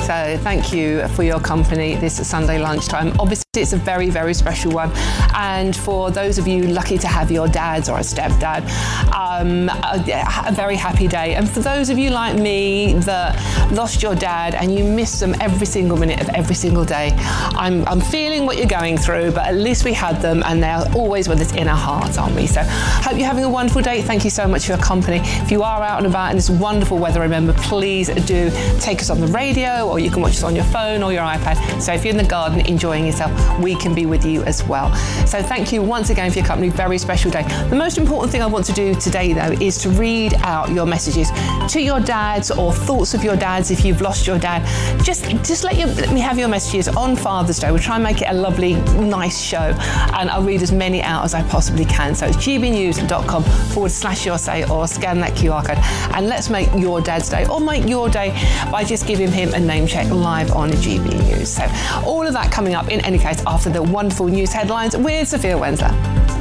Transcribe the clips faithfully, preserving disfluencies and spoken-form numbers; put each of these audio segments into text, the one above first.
So thank you for your company this Sunday lunchtime. Obviously, it's a very, very special one. And for those of you lucky to have your dads or a stepdad, um, a, a very happy day. And for those of you like me that lost your dad and you miss them every single minute of every single day, I'm, I'm feeling what you're going through, but at least we had them and they're always with us in our hearts, aren't we? So hope you're having a wonderful day. Thank you so much for your company. If you are out and about in this wonderful weather, remember, please do take us on the radio, or you can watch us on your phone or your iPad. So if you're in the garden enjoying yourself, we can be with you as well. So thank you once again for your company. Very special day. The most important thing I want to do today, though, is to read out your messages to your dads or thoughts of your dads if you've lost your dad. Just, just let, you, let me have your messages on Father's Day. We'll try and make it a lovely, nice show, and I'll read as many out as I possibly can. So it's gbnews.com forward slash your say, or scan that Q R code, and let's make your dad's day, or make your day by just giving him a name check live on G B News. So all of that coming up in any case after the wonderful news headlines with Sophia Wensler.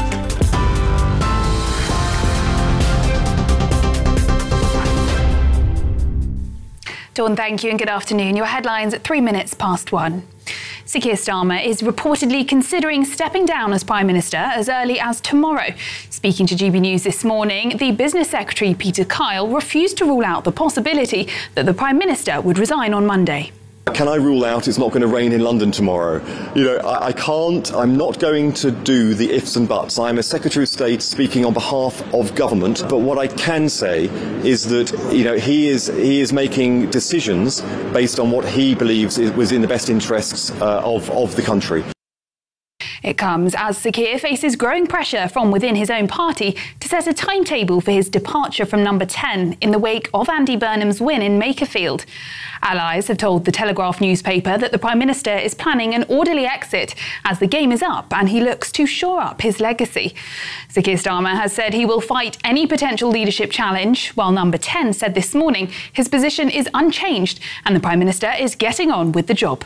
Dawn, thank you and good afternoon. Your headlines at three minutes past one. Sir Keir Starmer is reportedly considering stepping down as Prime Minister as early as tomorrow. Speaking to G B News this morning, the Business Secretary Peter Kyle refused to rule out the possibility that the Prime Minister would resign on Monday. Can I rule out it's not going to rain in London tomorrow? You know, I, I can't, I'm not going to do the ifs and buts. I'm a Secretary of State speaking on behalf of government, but what I can say is that, you know, he is he is making decisions based on what he believes is, was in the best interests uh, of, of the country. It comes as Sir Keir faces growing pressure from within his own party to set a timetable for his departure from number ten in the wake of Andy Burnham's win in Makerfield. Allies have told the Telegraph newspaper that the Prime Minister is planning an orderly exit as the game is up and he looks to shore up his legacy. Sir Keir Starmer has said he will fight any potential leadership challenge, while number ten said this morning his position is unchanged and the Prime Minister is getting on with the job.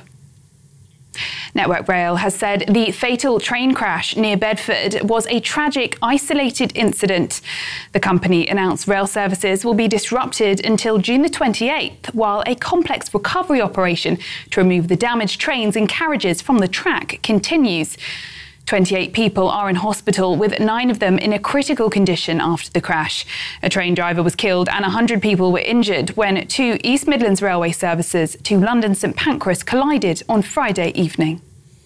Network Rail has said the fatal train crash near Bedford was a tragic, isolated incident. The company announced rail services will be disrupted until June the twenty-eighth, while a complex recovery operation to remove the damaged trains and carriages from the track continues. twenty-eight people are in hospital, with nine of them in a critical condition after the crash. A train driver was killed and one hundred people were injured when two East Midlands Railway services to London St Pancras collided on Friday evening.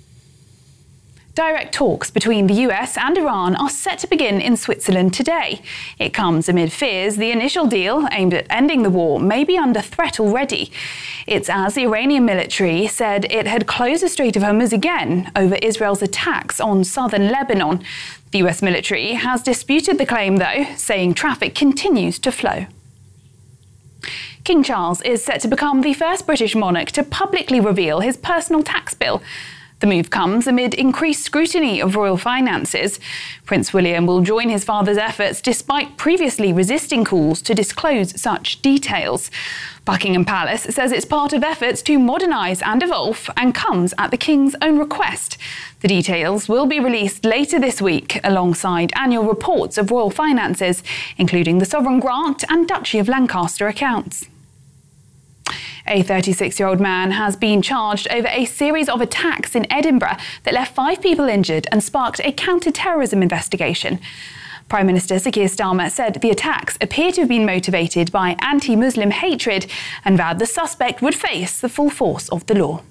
Direct talks between the U S and Iran are set to begin in Switzerland today. It comes amid fears the initial deal aimed at ending the war may be under threat already. It's as the Iranian military said it had closed the Strait of Hormuz again over Israel's attacks on southern Lebanon. The U S military has disputed the claim, though, saying traffic continues to flow. King Charles is set to become the first British monarch to publicly reveal his personal tax bill. The move comes amid increased scrutiny of royal finances. Prince William will join his father's efforts despite previously resisting calls to disclose such details. Buckingham Palace says it's part of efforts to modernise and evolve and comes at the King's own request. The details will be released later this week alongside annual reports of royal finances, including the Sovereign Grant and Duchy of Lancaster accounts. A thirty-six-year-old man has been charged over a series of attacks in Edinburgh that left five people injured and sparked a counter-terrorism investigation. Prime Minister Sir Keir Starmer said the attacks appear to have been motivated by anti-Muslim hatred and vowed the suspect would face the full force of the law.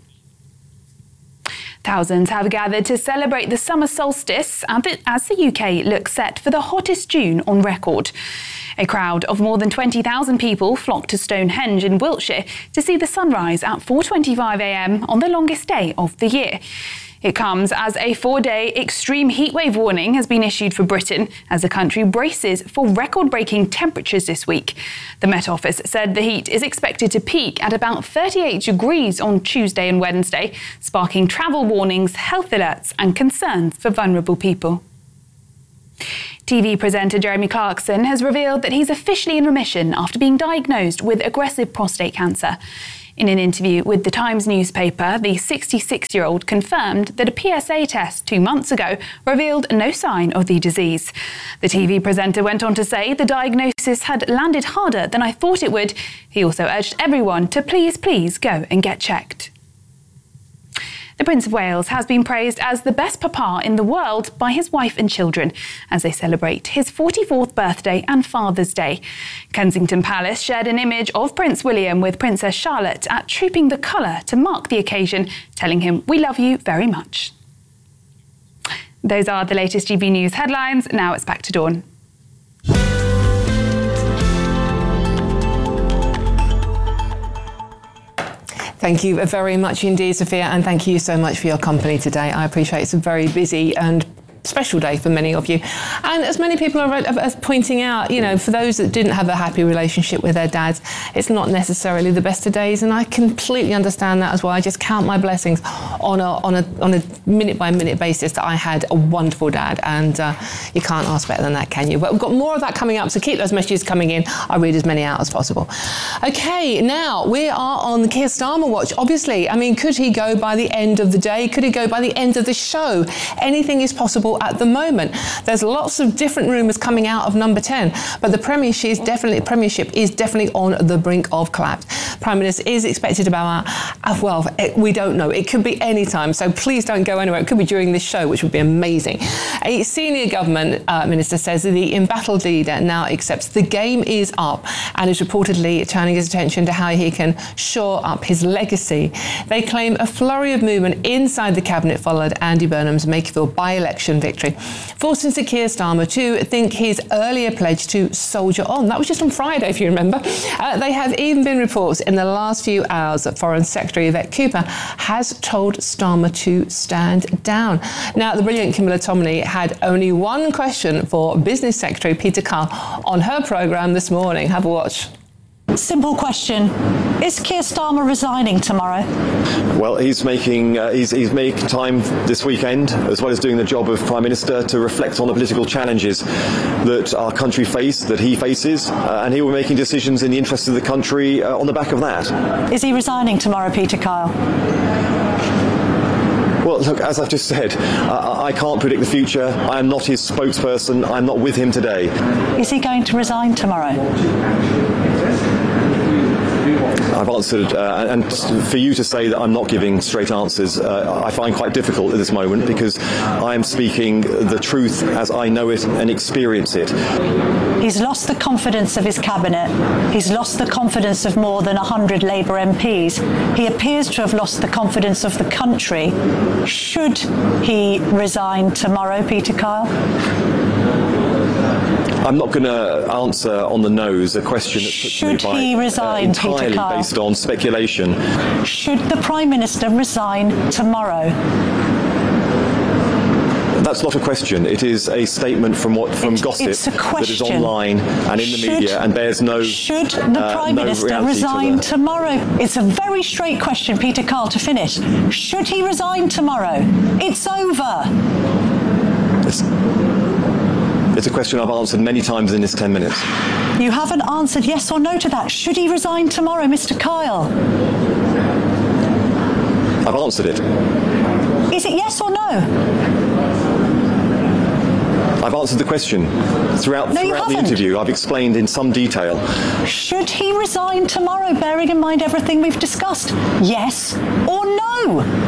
Thousands have gathered to celebrate the summer solstice as the U K looks set for the hottest June on record. A crowd of more than twenty thousand people flocked to Stonehenge in Wiltshire to see the sunrise at four twenty-five a m on the longest day of the year. It comes as a four-day extreme heatwave warning has been issued for Britain as the country braces for record-breaking temperatures this week. The Met Office said the heat is expected to peak at about thirty-eight degrees on Tuesday and Wednesday, sparking travel warnings, health alerts and concerns for vulnerable people. T V presenter Jeremy Clarkson has revealed that he's officially in remission after being diagnosed with aggressive prostate cancer. In an interview with the Times newspaper, the sixty-six-year-old confirmed that a P S A test two months ago revealed no sign of the disease. The T V presenter went on to say the diagnosis had landed harder than I thought it would. He also urged everyone to please, please go and get checked. The Prince of Wales has been praised as the best papa in the world by his wife and children as they celebrate his forty-fourth birthday and Father's Day. Kensington Palace shared an image of Prince William with Princess Charlotte at Trooping the Colour to mark the occasion, telling him, "We love you very much." Those are the latest G B News headlines. Now it's back to Dawn. Thank you very much indeed, Sophia, and thank you so much for your company today. I appreciate it's a very busy and special day for many of you. And as many people are, are pointing out, you know, for those that didn't have a happy relationship with their dads, it's not necessarily the best of days, and I completely understand that as well. I just count my blessings on a on a on a minute by minute basis that I had a wonderful dad, and uh, you can't ask better than that, can you? But we've got more of that coming up, so keep those messages coming in. I'll read as many out as possible. Okay, now we are on the Keir Starmer watch. Obviously, I mean, could he go by the end of the day? Could he go by the end of the show? Anything is possible at the moment. There's lots of different rumours coming out of number ten, but the premiership is definitely premiership is definitely on the brink of collapse. Prime Minister is expected about, uh, well, it, we don't know. It could be any time, so please don't go anywhere. It could be during this show, which would be amazing. A senior government uh, minister says that the embattled leader now accepts the game is up and is reportedly turning his attention to how he can shore up his legacy. They claim a flurry of movement inside the cabinet followed Andy Burnham's Makerfield by-election victory, forcing Sir Keir Starmer to think his earlier pledge to soldier on. That was just on Friday, if you remember. Uh, there have even been reports in the last few hours that Foreign Secretary Yvette Cooper has told Starmer to stand down. Now, the brilliant Camilla Tominey had only one question for Business Secretary Peter Kyle on her programme this morning. Have a watch. Simple question. Is Keir Starmer resigning tomorrow? Well, he's making uh, he's, he's making time this weekend, as well as doing the job of Prime Minister, to reflect on the political challenges that our country face, that he faces, uh, and he will be making decisions in the interest of the country uh, on the back of that. Is he resigning tomorrow, Peter Kyle? Well, look, as I've just said, uh, I can't predict the future. I am not his spokesperson. I'm not with him today. Is he going to resign tomorrow? I've answered, uh, and for you to say that I'm not giving straight answers, uh, I find quite difficult at this moment, because I am speaking the truth as I know it and experience it. He's lost the confidence of his cabinet. He's lost the confidence of more than one hundred Labour M Ps. He appears to have lost the confidence of the country. Should he resign tomorrow, Peter Kyle? I'm not going to answer on the nose a question that's put Should to me by, he resign, uh, entirely Peter Kyle? based on speculation. Should the Prime Minister resign tomorrow? That's not a question. It is a statement from what from It's, gossip it's a that is question. online and in the Should- media, and bears no Should the uh, Prime no Minister reality to resign the- tomorrow? It's a very straight question, Peter Kyle, to finish. Should he resign tomorrow? It's over. It's, it's a question I've answered many times in this ten minutes. You haven't answered yes or no to that. Should he resign tomorrow, Mister Kyle? I've answered it. Is it yes or no? I've answered the question. Throughout, No, you throughout the haven't. interview, I've explained in some detail. Should he resign tomorrow, bearing in mind everything we've discussed? Yes or no?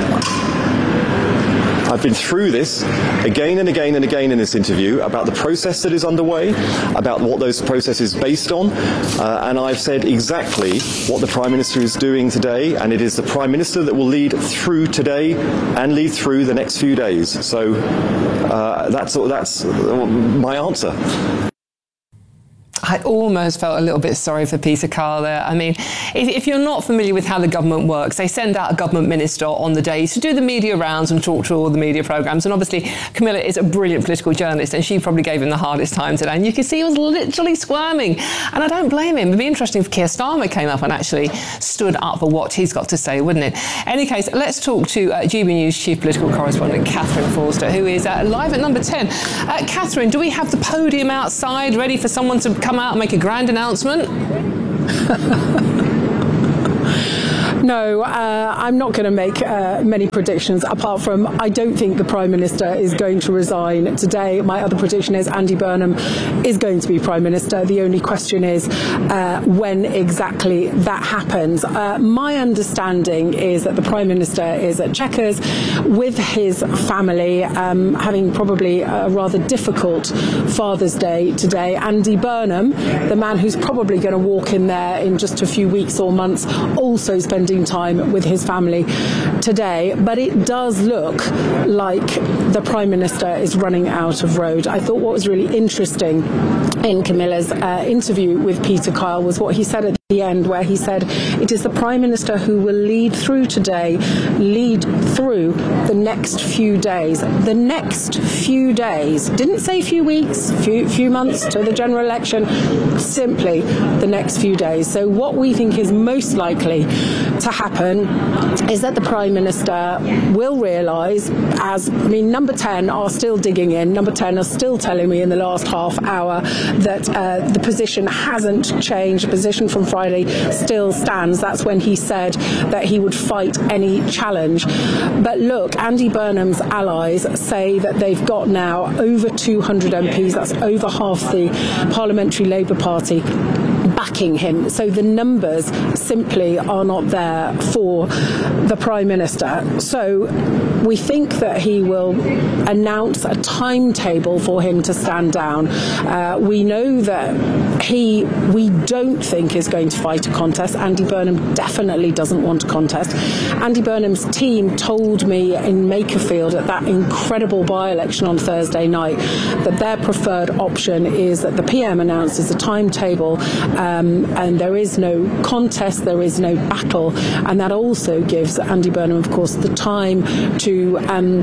I've been through this again and again and again in this interview about the process that is underway, about what those processes are based on, uh, and I've said exactly what the Prime Minister is doing today, and it is the Prime Minister that will lead through today and lead through the next few days. So uh, that's, that's my answer. I almost felt a little bit sorry for Peter Kyle there. I mean, if, if you're not familiar with how the government works, they send out a government minister on the day to do the media rounds and talk to all the media programmes. And obviously, Camilla is a brilliant political journalist, and she probably gave him the hardest time today. And you can see he was literally squirming. And I don't blame him. It'd be interesting if Keir Starmer came up and actually stood up for what he's got to say, wouldn't it? In any case, let's talk to uh, G B News chief political correspondent Catherine Forster, who is uh, live at number ten. Uh, Catherine, do we have the podium outside ready for someone to come out and make a grand announcement? No, uh, I'm not going to make uh, many predictions apart from I don't think the Prime Minister is going to resign today. My other prediction is Andy Burnham is going to be Prime Minister. The only question is uh, when exactly that happens. Uh, my understanding is that the Prime Minister is at Chequers with his family, um, having probably a rather difficult Father's Day today. Andy Burnham, the man who's probably going to walk in there in just a few weeks or months, also spending time with his family today. But it does look like the Prime Minister is running out of road. I thought what was really interesting in Camilla's uh, interview with Peter Kyle was what he said at the end, where he said it is the Prime Minister who will lead through today, lead through the next few days. The next few days. Didn't say few weeks, few, few months to the general election, simply the next few days. So what we think is most likely to happen is that the Prime Minister will realise, as, I mean, Number ten are still digging in, Number ten are still telling me in the last half hour that uh, the position hasn't changed, the position from Friday still stands. That's when he said that he would fight any challenge. But look, Andy Burnham's allies say that they've got now over two hundred M Ps, that's over half the Parliamentary Labour Party backing him. So the numbers simply are not there for the Prime Minister. So we think that he will announce a timetable for him to stand down. Uh, we know that he, we don't think is going to fight a contest. Andy Burnham definitely doesn't want a contest. Andy Burnham's team told me in Makerfield at that incredible by-election on Thursday night that their preferred option is that the P M announces a timetable um, and there is no contest, there is no battle, and that also gives Andy Burnham, of course, the time to um,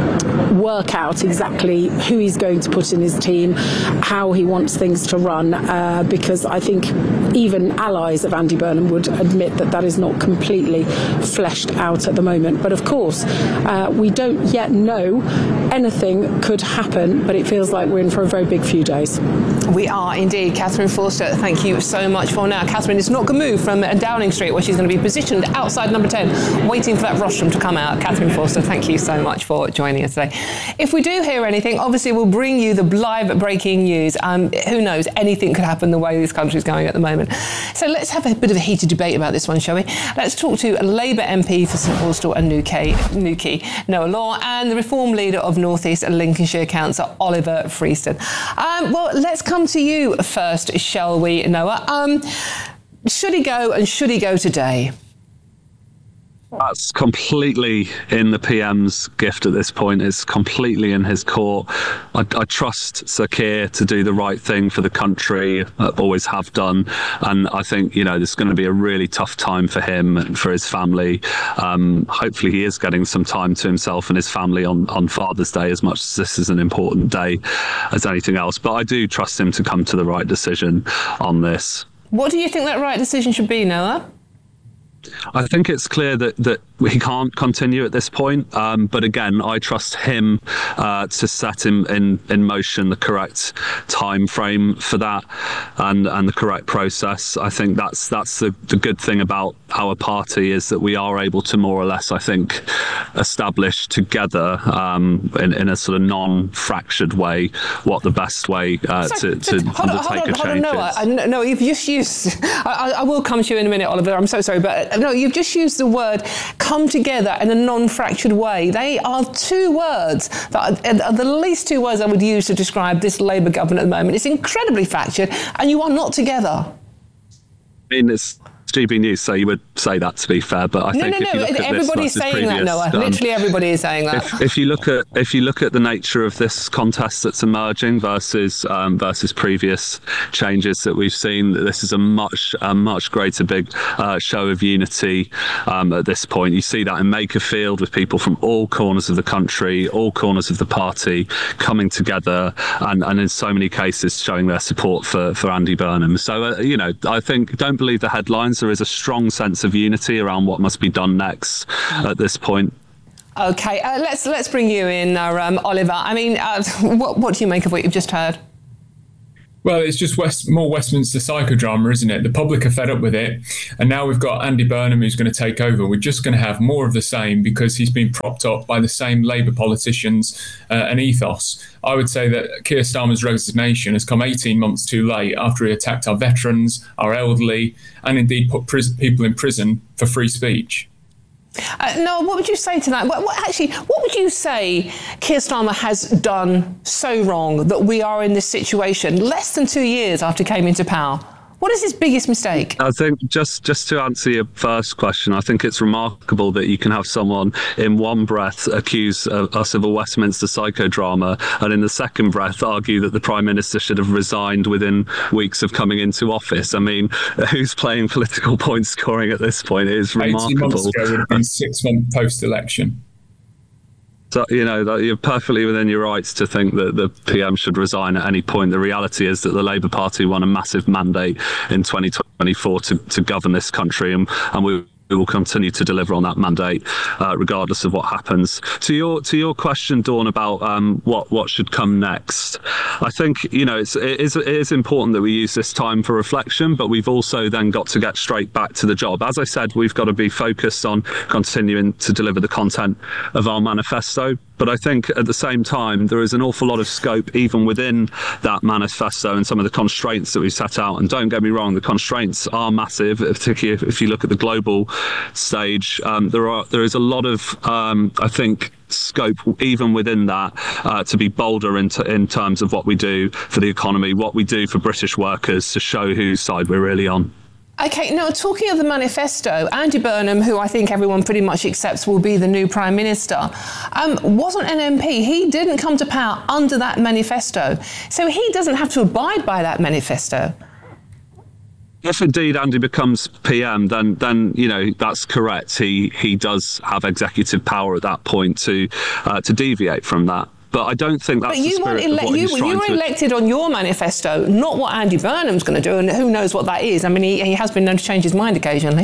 work out exactly who he's going to put in his team, how he wants things to run, uh, because I think even allies of Andy Burnham would admit that that is not completely fleshed out at the moment. But of course, uh, we don't yet know. Anything could happen, but it feels like we're in for a very big few days. We are indeed. Catherine Forster, thank you so much for now. Catherine is not going to move from Downing Street, where she's going to be positioned outside Number ten, waiting for that rostrum to come out. Catherine Forster, thank you so much for joining us today. If we do hear anything, obviously we'll bring you the live breaking news. Um, who knows, anything could happen the way this country is going at the moment. So let's have a bit of a heated debate about this one, shall we? Let's talk to Labour M P for St Austell and Newquay, Noah Law, and the Reform leader of North East Lincolnshire Council, Oliver Freeston. Um, well, let's come to you first, shall we, Noah? Um, should he go, and should he go today? That's completely in the P M's gift at this point. It's completely in his court. I, I trust Sir Keir to do the right thing for the country, I always have done. And I think, you know, there's going to be a really tough time for him and for his family. Um, hopefully he is getting some time to himself and his family on, on Father's Day, as much as this is an important day as anything else. But I do trust him to come to the right decision on this. What do you think that right decision should be, Noah? I think it's clear that, that he can't continue at this point. Um, but again, I trust him uh, to set in, in, in motion the correct time frame for that and, and the correct process. I think that's that's the, the good thing about our party, is that we are able to more or less, I think, establish together um, in, in a sort of non-fractured way what the best way uh, so, to, to hold undertake on, hold on, a change hold on, Noah. is. No, no, you've just used... I, I will come to you in a minute, Oliver. I'm so sorry, but no, you've just used the word come together in a non-fractured way. They are two words that are, are the least two words I would use to describe this Labour government at the moment. It's incredibly fractured, and you are not together. I mean, it's G B News, so you would say that, to be fair, but I no, think no, if no, you look at everybody's this saying that, Noah. Um, Literally everybody is saying that. If, if you look at if you look at the nature of this contest that's emerging versus um, versus previous changes that we've seen, this is a much a much greater big uh, show of unity um, at this point. You see that in Makerfield, with people from all corners of the country, all corners of the party coming together, and, and in so many cases showing their support for for Andy Burnham. So uh, you know, I think, don't believe the headlines. There is a strong sense of unity around what must be done next at this point. Okay, uh, let's let's bring you in, uh, um, Oliver. I mean, uh, what what do you make of what you've just heard? Well, it's just West, more Westminster psychodrama, isn't it? The public are fed up with it. And now we've got Andy Burnham who's going to take over. We're just going to have more of the same because he's been propped up by the same Labour politicians uh, and ethos. I would say that Keir Starmer's resignation has come eighteen months too late after he attacked our veterans, our elderly, and indeed put pris- people in prison for free speech. Uh, no, what would you say to that? What, what, actually, what would you say Keir Starmer has done so wrong that we are in this situation less than two years after he came into power? What is his biggest mistake? I think just, just to answer your first question, I think it's remarkable that you can have someone in one breath accuse us of a Westminster psychodrama and in the second breath argue that the Prime Minister should have resigned within weeks of coming into office. I mean, who's playing political point scoring at this point? It is remarkable. eighteen months ago would have been six months post-election. So, you know, that you're perfectly within your rights to think that the P M should resign at any point. The reality is that the Labour Party won a massive mandate in twenty twenty-four to, to govern this country, and, and we We will continue to deliver on that mandate, uh, regardless of what happens. To your to your question, Dawn, about um, what what should come next, I think you know it's, it is it is important that we use this time for reflection, but we've also then got to get straight back to the job. As I said, we've got to be focused on continuing to deliver the content of our manifesto. But I think at the same time, there is an awful lot of scope even within that manifesto and some of the constraints that we've set out. And don't get me wrong, the constraints are massive, particularly if you look at the global stage. Um, there are there is a lot of, um, I think, scope even within that uh, to be bolder in, t- in terms of what we do for the economy, what we do for British workers, to show whose side we're really on. OK, now talking of the manifesto, Andy Burnham, who I think everyone pretty much accepts will be the new Prime Minister, um, wasn't an M P. He didn't come to power under that manifesto. So he doesn't have to abide by that manifesto. If indeed Andy becomes P M, then then you know that's correct. He he does have executive power at that point to uh, to deviate from that. But I don't think that's but you the spirit ele- of what you, he's trying you were to... elected on your manifesto, not what Andy Burnham's going to do, and who knows what that is. I mean, he, he has been known to change his mind occasionally.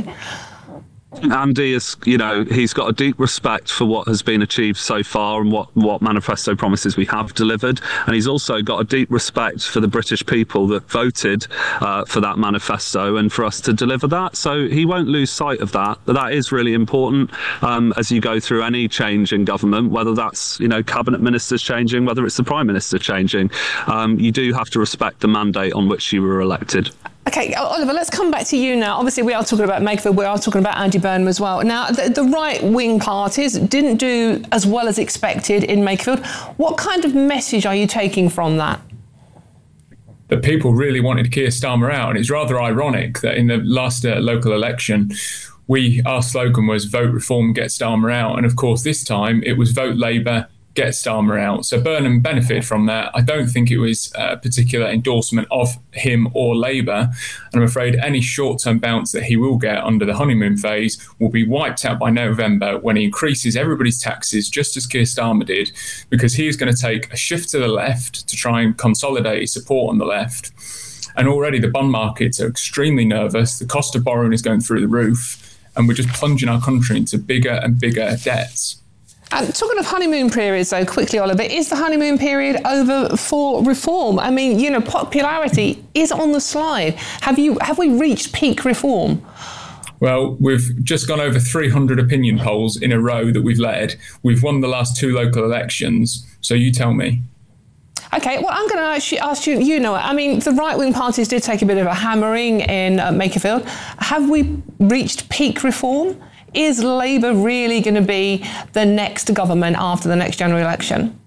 Andy is, you know, he's got a deep respect for what has been achieved so far and what, what manifesto promises we have delivered. And he's also got a deep respect for the British people that voted uh, for that manifesto and for us to deliver that. So he won't lose sight of that. But that is really important um, as you go through any change in government, whether that's, you know, cabinet ministers changing, whether it's the Prime Minister changing. Um, you do have to respect the mandate on which you were elected. OK, Oliver, let's come back to you now. Obviously, we are talking about Makerfield. We are talking about Andy Burnham as well. Now, the, the right-wing parties didn't do as well as expected in Makerfield. What kind of message are you taking from that? That people really wanted Keir Starmer out. And it's rather ironic that in the last uh, local election, we our slogan was vote reform, get Starmer out. And of course, this time it was vote Labour, get Starmer out. So Burnham benefited from that. I don't think it was a particular endorsement of him or Labour. And I'm afraid any short-term bounce that he will get under the honeymoon phase will be wiped out by November when he increases everybody's taxes, just as Keir Starmer did, because he is going to take a shift to the left to try and consolidate his support on the left. And already the bond markets are extremely nervous. The cost of borrowing is going through the roof, and we're just plunging our country into bigger and bigger debts. And talking of honeymoon periods, though, quickly, Oliver, is the honeymoon period over for reform? I mean, you know, popularity is on the slide. Have you have we reached peak reform? Well, we've just gone over three hundred opinion polls in a row that we've led. We've won the last two local elections. So you tell me. OK, well, I'm going to ask you, ask you, you know, I mean, the right-wing parties did take a bit of a hammering in uh, Makerfield. Have we reached peak reform? Is Labour really going to be the next government after the next general election?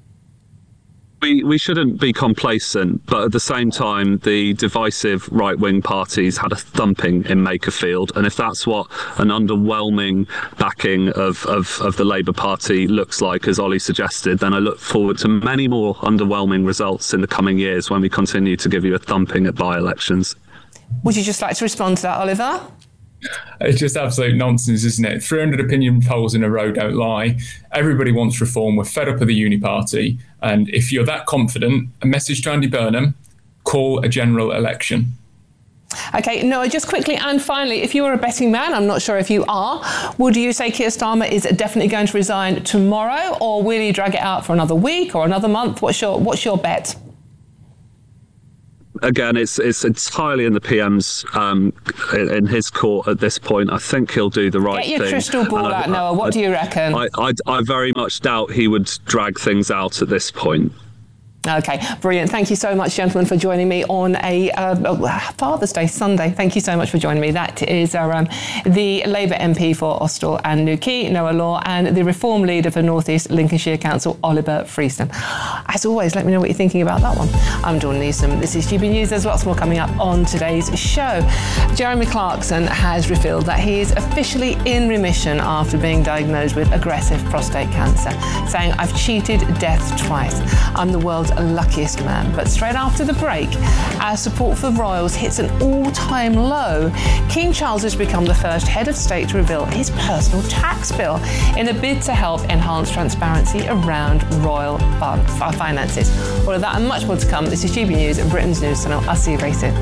We we shouldn't be complacent, but at the same time, the divisive right-wing parties had a thumping in Makerfield, and if that's what an underwhelming backing of, of, of the Labour Party looks like, as Ollie suggested, then I look forward to many more underwhelming results in the coming years when we continue to give you a thumping at by-elections. Would you just like to respond to that, Oliver? It's just absolute nonsense, isn't it? three hundred opinion polls in a row don't lie. Everybody wants reform. We're fed up of the uni party. And if you're that confident, a message to Andy Burnham, call a general election. OK, no, just quickly and finally, if you were a betting man, I'm not sure if you are, would you say Keir Starmer is definitely going to resign tomorrow, or will he drag it out for another week or another month? What's your, what's your bet? again, it's it's entirely in the P M's um, in, in his court at this point. I think he'll do the right thing. Get your crystal ball out, I, Noah. What I, do you reckon? I, I, I very much doubt he would drag things out at this point. Okay, brilliant. Thank you so much, gentlemen, for joining me on a uh, Father's Day Sunday. Thank you so much for joining me. That is our, um, the Labour M P for Austell and Newquay, Noah Law, and the Reform Leader for North East Lincolnshire Council, Oliver Freeston. As always, let me know what you're thinking about that one. I'm Dawn Neeson. This is G B News. There's lots more coming up on today's show. Jeremy Clarkson has revealed that he is officially in remission after being diagnosed with aggressive prostate cancer, saying, "I've cheated death twice. I'm the world's luckiest man." But straight after the break, our support for royals hits an all-time low. King Charles has become the first head of state to reveal his personal tax bill in a bid to help enhance transparency around royal finances. All of that and much more to come. This is G B News, Britain's news channel. I'll see you very soon.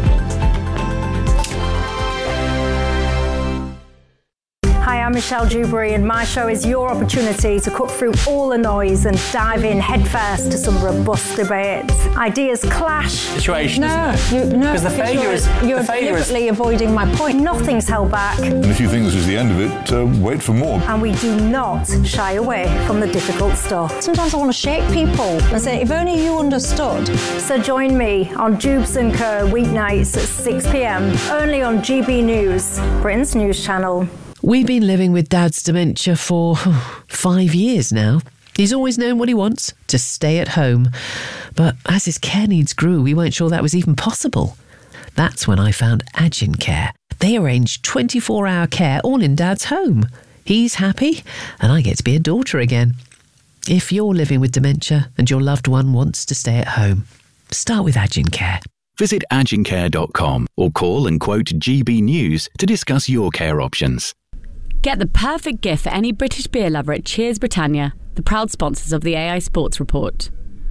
Hi, I'm Michelle Dewberry, and my show is your opportunity to cut through all the noise and dive in headfirst to some robust debates. Ideas clash. Situation, no, isn't it? You, no, because the failure you're, is you're the failure deliberately is... avoiding my point. Nothing's held back. And if you think this is the end of it, uh, wait for more. And we do not shy away from the difficult stuff. Sometimes I want to shake people and say, if only you understood. So join me on Jubes and Co weeknights at six p.m. only on G B News, Britain's news channel. We've been living with Dad's dementia for oh, five years now. He's always known what he wants, to stay at home. But as his care needs grew, we weren't sure that was even possible. That's when I found Agincare. They arrange twenty-four hour care all in Dad's home. He's happy, and I get to be a daughter again. If you're living with dementia and your loved one wants to stay at home, start with Agincare. Visit agincare dot com or call and quote G B News to discuss your care options. Get the perfect gift for any British beer lover at Cheers Britannia, the proud sponsors of the A I Sports Report.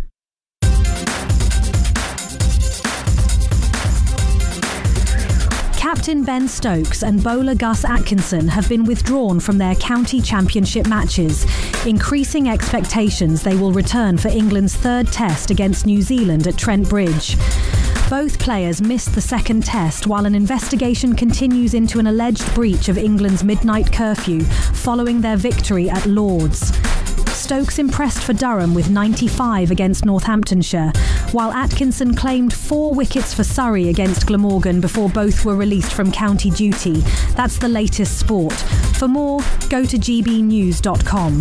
Captain Ben Stokes and bowler Gus Atkinson have been withdrawn from their county championship matches, increasing expectations they will return for England's third test against New Zealand at Trent Bridge. Both players missed the second test while an investigation continues into an alleged breach of England's midnight curfew following their victory at Lord's. Stokes impressed for Durham with ninety-five against Northamptonshire, while Atkinson claimed four wickets for Surrey against Glamorgan before both were released from county duty. That's the latest sport. For more, go to g b news dot com.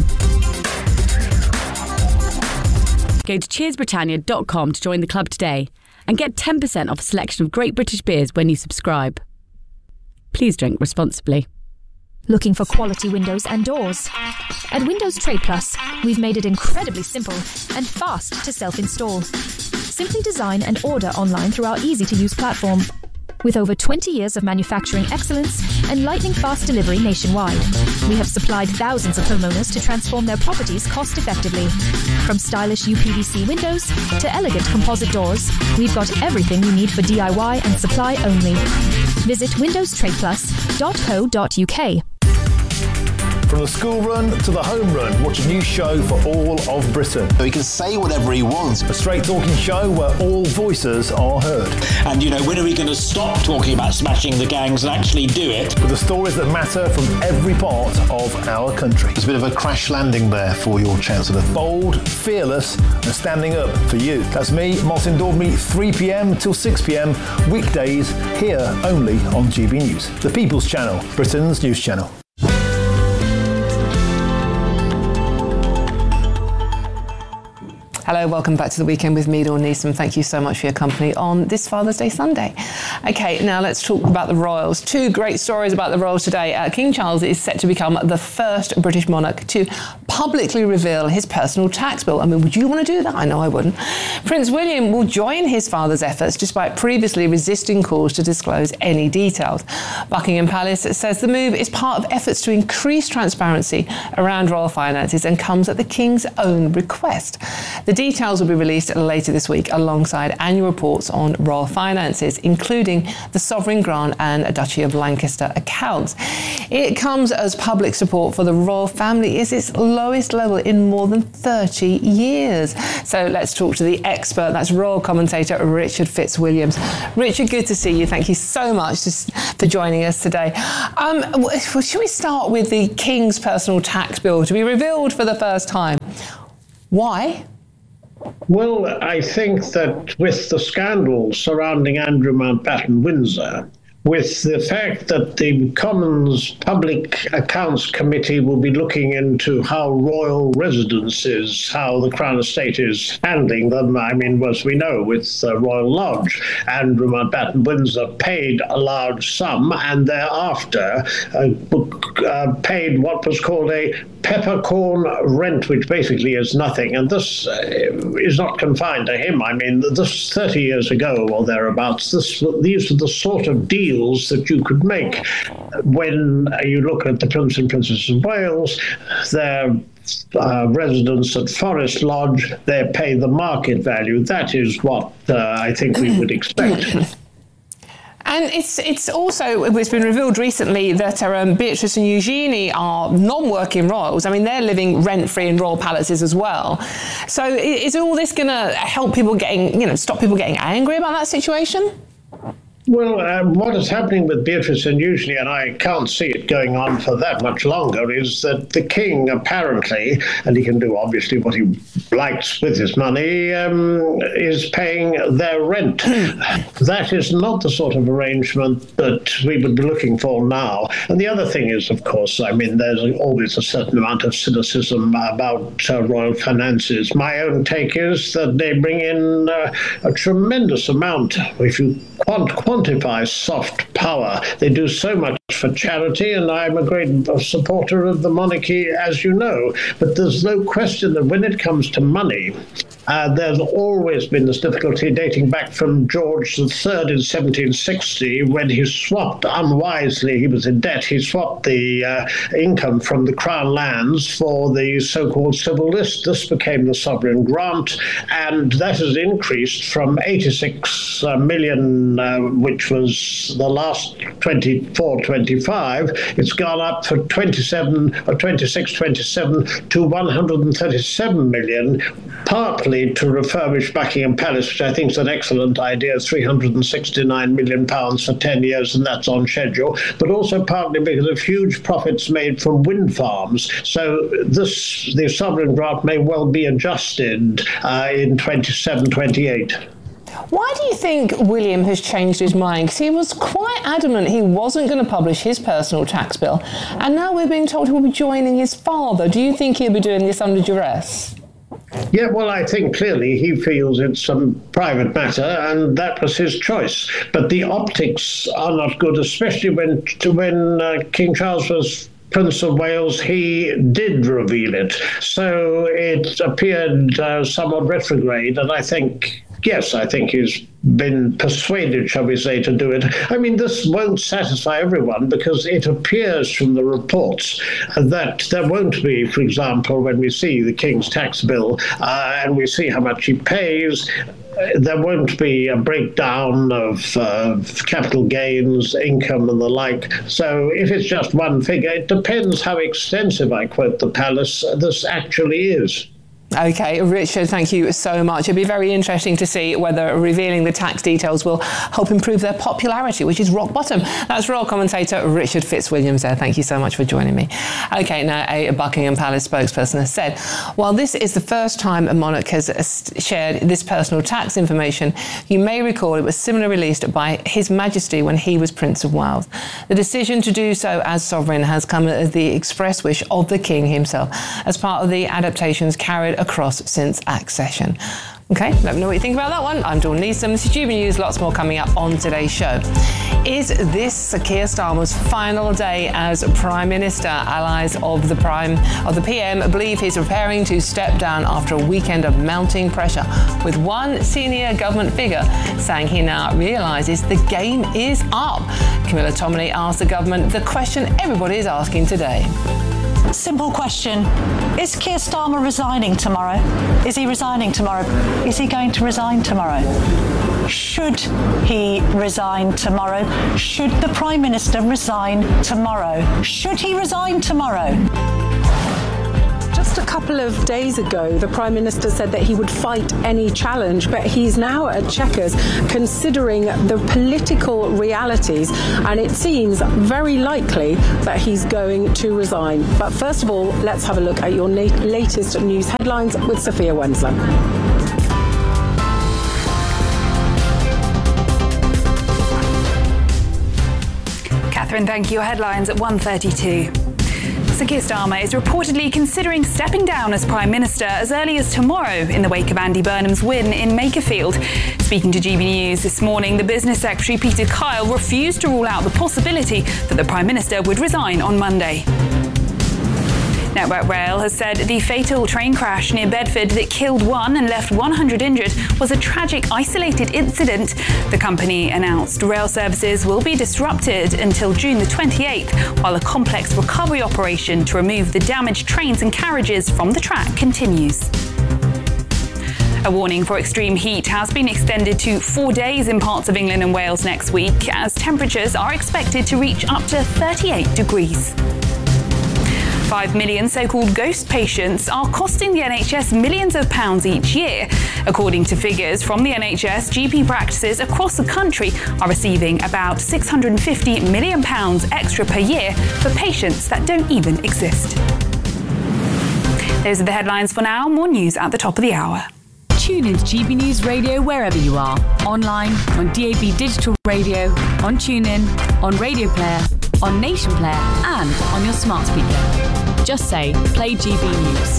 Go to cheers britannia dot com to join the club today and get ten percent off a selection of great British beers when you subscribe. Please drink responsibly. Looking for quality windows and doors? At Windows Trade Plus, we've made it incredibly simple and fast to self-install. Simply design and order online through our easy-to-use platform. With over twenty years of manufacturing excellence and lightning-fast delivery nationwide, we have supplied thousands of homeowners to transform their properties cost-effectively. From stylish U P V C windows to elegant composite doors, we've got everything you need for D I Y and supply only. Visit windows trade plus dot co dot u k. From the school run to the home run, watch a new show for all of Britain. He can say whatever he wants. A straight talking show where all voices are heard. And, you know, when are we going to stop talking about smashing the gangs and actually do it? With the stories that matter from every part of our country. It's a bit of a crash landing there for your Chancellor. Bold, fearless and standing up for you. That's me, Martin Daubney, three p.m. till six p.m. weekdays here only on G B News. The People's Channel, Britain's news channel. Hello, welcome back to the weekend with me, Dawn Neeson. Thank you so much for your company on this Father's Day Sunday. Okay, now let's talk about the royals. Two great stories about the royals today. Uh, King Charles is set to become the first British monarch to publicly reveal his personal tax bill. I mean, would you want to do that? I know I wouldn't. Prince William will join his father's efforts despite previously resisting calls to disclose any details. Buckingham Palace says the move is part of efforts to increase transparency around royal finances and comes at the King's own request. The details will be released later this week alongside annual reports on royal finances, including the sovereign grant and Duchy of Lancaster accounts. It comes as public support for the royal family is its lowest level in more than thirty years. So let's talk to the expert. That's royal commentator Richard Fitzwilliams. Richard, good to see you. Thank you so much for joining us today. Um, should we start with the King's personal tax bill to be revealed for the first time? Why? Well, I think that with the scandal surrounding Andrew Mountbatten Windsor, with the fact that the Commons Public Accounts Committee will be looking into how royal residences, how the Crown Estate is handling them. I mean, as we know, with uh, Royal Lodge, Andrew Mountbatten Windsor paid a large sum and thereafter uh, uh, paid what was called a peppercorn rent, which basically is nothing. And this uh, is not confined to him. I mean, this thirty years ago or thereabouts, this, these are the sort of deals that you could make when you look at the Prince and Princess of Wales. Their uh, residence at Forest Lodge, they pay the market value. That is what uh, I think we would expect. And it's it's also, it's been revealed recently that um, Beatrice and Eugenie are non-working royals. I mean, they're living rent-free in royal palaces as well. So is all this going to help people getting, you know, stop people getting angry about that situation? Well, um, what is happening with Beatrice and Eugenie, and I can't see it going on for that much longer, is that the king apparently, and he can do obviously what he likes with his money, um, is paying their rent. That is not the sort of arrangement that we would be looking for now. And the other thing is, of course, I mean, there's always a certain amount of cynicism about uh, royal finances. My own take is that they bring in uh, a tremendous amount. If you quant quantify soft power, they do so much for charity, and I'm a great supporter of the monarchy, as you know. But there's no question that when it comes to money, uh, there's always been this difficulty dating back from George the Third in seventeen sixty, when he swapped unwisely, he was in debt, he swapped the uh, income from the Crown lands for the so-called civil list. This became the sovereign grant, and that has increased from eighty-six uh, million, uh, which was the last twenty-four twenty-five, it's gone up for twenty-seven or twenty-six twenty-seven to one hundred thirty-seven million, partly to refurbish Buckingham Palace, which I think is an excellent idea, three hundred sixty-nine million pounds for ten years, and that's on schedule, but also partly because of huge profits made from wind farms. So this, the sovereign grant may well be adjusted uh, in twenty-seven twenty-eight. Why do you think William has changed his mind? Because he was quite adamant he wasn't going to publish his personal tax bill, and now we're being told he will be joining his father. Do you think he'll be doing this under duress? Yeah, well, I think clearly he feels it's some private matter, and that was his choice. But the optics are not good, especially when when uh, King Charles was Prince of Wales, he did reveal it. So it appeared uh, somewhat retrograde, and I think, yes, I think he's been persuaded, shall we say, to do it. I mean, this won't satisfy everyone, because it appears from the reports that there won't be, for example, when we see the King's tax bill uh, and we see how much he pays, there won't be a breakdown of uh, capital gains, income and the like. So if it's just one figure, it depends how extensive, I quote the palace, this actually is. OK, Richard, thank you so much. It'll be very interesting to see whether revealing the tax details will help improve their popularity, which is rock bottom. That's royal commentator Richard Fitzwilliams there. Thank you so much for joining me. OK, now a Buckingham Palace spokesperson has said, while this is the first time a monarch has shared this personal tax information, you may recall it was similarly released by His Majesty when he was Prince of Wales. The decision to do so as sovereign has come at the express wish of the King himself, as part of the adaptations carried across since accession. Okay, let me know what you think about that one. I'm Dawn Neeson. This is G B News. Lots more coming up on today's show. Is this Sir Keir Starmer's final day as Prime Minister? Allies of the Prime of the P M believe he's preparing to step down after a weekend of mounting pressure, with one senior government figure saying he now realises the game is up. Camilla Tominey asked the government the question everybody is asking today. Simple question. Is Keir Starmer resigning tomorrow? Is he resigning tomorrow? Is he going to resign tomorrow? Should he resign tomorrow? Should the Prime Minister resign tomorrow? Should he resign tomorrow? Just a couple of days ago, the Prime Minister said that he would fight any challenge, but he's now at Chequers considering the political realities, and it seems very likely that he's going to resign. But first of all, let's have a look at your na- latest news headlines with Sophia Wensler. Catherine, thank you. Headlines at one thirty-two. Sir Keir Starmer is reportedly considering stepping down as Prime Minister as early as tomorrow in the wake of Andy Burnham's win in Makerfield. Speaking to G B News this morning, the Business Secretary Peter Kyle refused to rule out the possibility that the Prime Minister would resign on Monday. Network Rail has said the fatal train crash near Bedford that killed one and left one hundred injured was a tragic, isolated incident. The company announced rail services will be disrupted until June the twenty-eighth, while a complex recovery operation to remove the damaged trains and carriages from the track continues. A warning for extreme heat has been extended to four days in parts of England and Wales next week, as temperatures are expected to reach up to thirty-eight degrees. Five million so-called ghost patients are costing the N H S millions of pounds each year. According to figures from the N H S, G P practices across the country are receiving about six hundred fifty million pounds extra per year for patients that don't even exist. Those are the headlines for now. More news at the top of the hour. Tune into G B News Radio wherever you are. Online, on D A B Digital Radio, on TuneIn, on Radio Player, on Nation Player, and on your smart speaker. Just say, play G B News.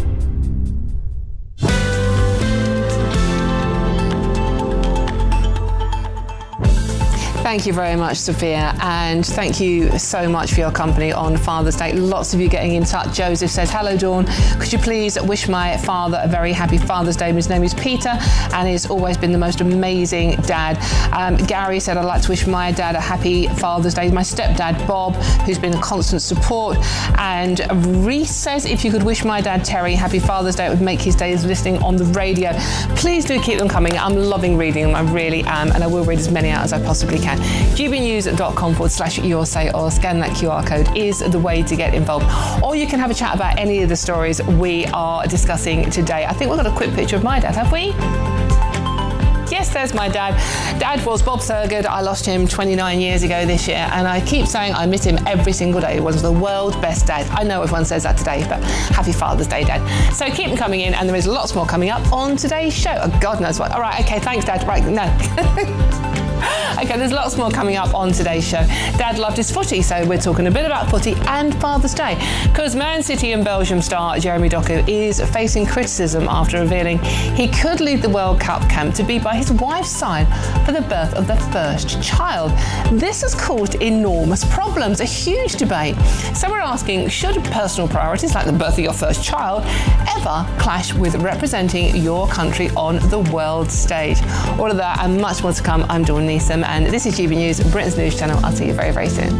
Thank you very much, Sophia, and thank you so much for your company on Father's Day. Lots of you getting in touch. Joseph says, hello, Dawn. Could you please wish my father a very happy Father's Day? His name is Peter, and he's always been the most amazing dad. Um, Gary said, I'd like to wish my dad a happy Father's Day. My stepdad, Bob, who's been a constant support. And Reese says, if you could wish my dad, Terry, happy Father's Day, it would make his days listening on the radio. Please do keep them coming. I'm loving reading them. I really am, and I will read as many out as I possibly can. gbnews.com forward slash your say or scan that Q R code is the way to get involved. Or you can have a chat about any of the stories we are discussing today. I think we've got a quick picture of my dad, have we? Yes, there's my dad. Dad was Bob Thurgood. I lost him twenty-nine years ago this year, and I keep saying I miss him every single day. He was the world's best dad. I know everyone says that today, but happy Father's Day, Dad. So keep them coming in, and there is lots more coming up on today's show. Oh, God knows what. All right, okay, thanks, Dad. Right, no. Okay, there's lots more coming up on today's show. Dad loved his footy, so we're talking a bit about footy and Father's Day, because Man City and Belgium star Jeremy Doku is facing criticism after revealing he could leave the World Cup camp to be by his wife's side for the birth of their first child. This has caused enormous problems, a huge debate. So we're asking, should personal priorities like the birth of your first child ever clash with representing your country on the world stage? All of that and much more to come. I'm Dawn Neeson, and this is G B News, Britain's news channel. I'll see you very, very soon.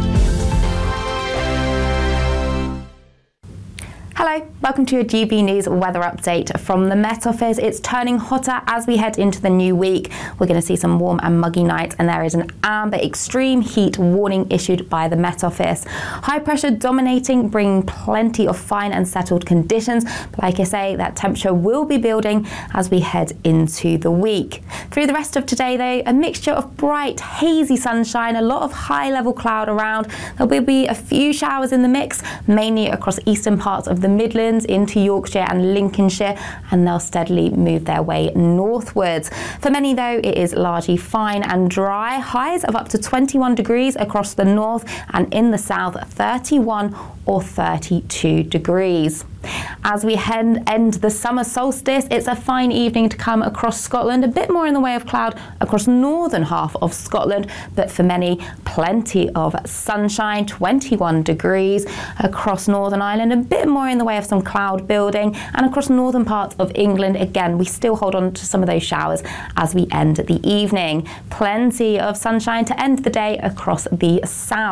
Hello, welcome to your G B News weather update from the Met Office. It's turning hotter as we head into the new week. We're going to see some warm and muggy nights, and there is an amber extreme heat warning issued by the Met Office. High pressure dominating, bringing plenty of fine and settled conditions. But like I say, that temperature will be building as we head into the week. Through the rest of today, though, a mixture of bright, hazy sunshine, a lot of high-level cloud around. There will be a few showers in the mix, mainly across eastern parts of the Midlands into Yorkshire and Lincolnshire, and they'll steadily move their way northwards. For many, though, it is largely fine and dry. Highs of up to twenty-one degrees across the north, and in the south, thirty-one or thirty-two degrees. As we head, end the summer solstice, it's a fine evening to come across Scotland, a bit more in the way of cloud across northern half of Scotland, but for many, plenty of sunshine, twenty-one degrees across Northern Ireland, a bit more in the way of some cloud building, and across northern parts of England, again, we still hold on to some of those showers as we end the evening. Plenty of sunshine to end the day across the south.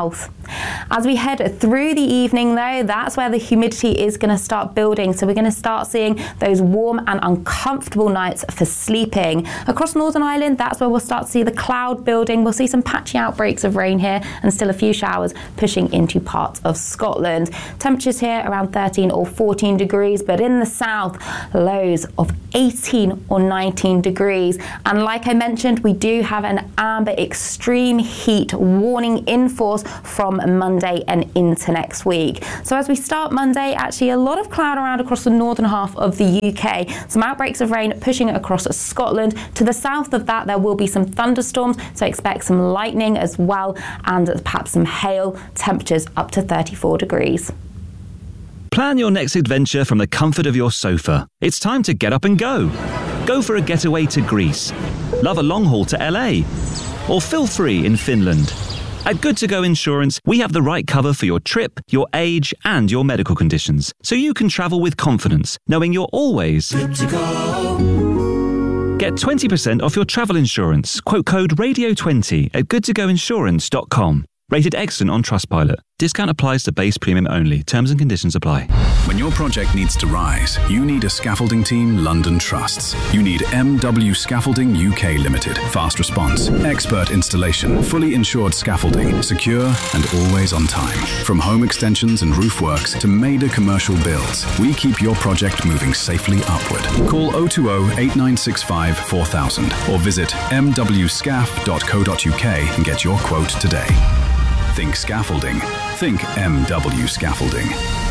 As we head through the evening, though, that's where the humidity is going to start building. So we're going to start seeing those warm and uncomfortable nights for sleeping. Across Northern Ireland, that's where we'll start to see the cloud building. We'll see some patchy outbreaks of rain here and still a few showers pushing into parts of Scotland. Temperatures here around thirteen or fourteen degrees, but in the south, lows of eighteen or nineteen degrees. And like I mentioned, we do have an amber extreme heat warning in force from Monday and into next week. So as we start Monday, actually a lot of cloud around across the northern half of the U K. Some outbreaks of rain pushing across Scotland. To the south of that, there will be some thunderstorms, so expect some lightning as well, and perhaps some hail. Temperatures up to thirty-four degrees. Plan your next adventure from the comfort of your sofa. It's time to get up and go. Go for a getaway to Greece. Love a long haul to L A. Or feel free in Finland. At Good To Go Insurance, we have the right cover for your trip, your age, and your medical conditions, so you can travel with confidence, knowing you're always good to go. Get twenty percent off your travel insurance. Quote code radio twenty at good to go insurance dot com. Rated excellent on Trustpilot. Discount applies to base premium only. Terms and conditions apply. When your project needs to rise, you need a scaffolding team London trusts. You need M W Scaffolding U K Limited. Fast response, expert installation, fully insured scaffolding, secure and always on time. From home extensions and roof works to major commercial builds, we keep your project moving safely upward. Call oh two oh, eight nine six five, four thousand or visit m w scaff dot co dot u k and get your quote today. Think scaffolding. Think M W Scaffolding.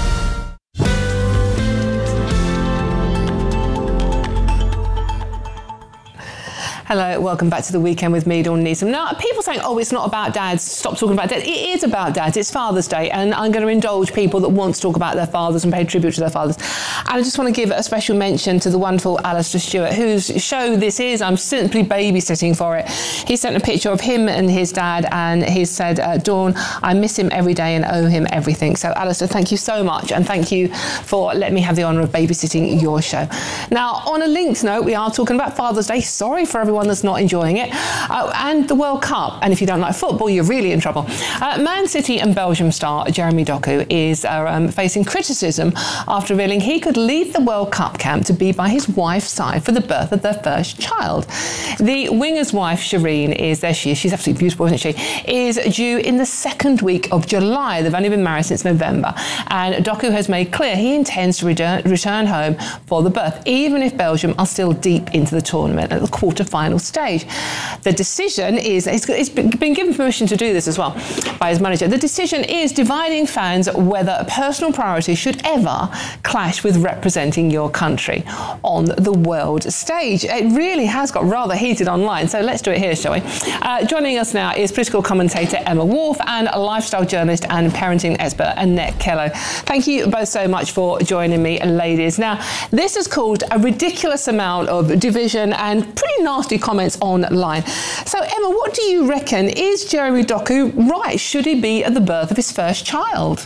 Hello, welcome back to The Weekend with me, Dawn Neeson. Now, people saying, oh, it's not about dads, stop talking about dads. It is about dads, it's Father's Day, and I'm going to indulge people that want to talk about their fathers and pay tribute to their fathers. And I just want to give a special mention to the wonderful Alistair Stewart, whose show this is. I'm simply babysitting for it. He sent a picture of him and his dad, and he said, uh, Dawn, I miss him every day and owe him everything. So, Alistair, thank you so much, and thank you for letting me have the honour of babysitting your show. Now, on a linked note, we are talking about Father's Day. Sorry for everyone that's not enjoying it, uh, and the World Cup. And if you don't like football, you're really in trouble. Uh, Man City and Belgium star Jeremy Doku is uh, um, facing criticism after revealing he could leave the World Cup camp to be by his wife's side for the birth of their first child. The winger's wife, Shireen, is there she is. She's absolutely beautiful, isn't she? Is due in the second week of July. They've only been married since November, and Doku has made clear he intends to return, return home for the birth, even if Belgium are still deep into the tournament at the quarter-final stage. The decision is, he's been given permission to do this as well by his manager. The decision is dividing fans whether a personal priority should ever clash with representing your country on the world stage. It really has got rather heated online, so let's do it here, shall we? Uh, joining us now is political commentator Emma Wharf and a lifestyle journalist and parenting expert Annette Kello. Thank you both so much for joining me, ladies. Now, this has caused a ridiculous amount of division and pretty nasty comments online. So, Emma, what do you reckon? Is Jeremy Doku right? Should he be at the birth of his first child?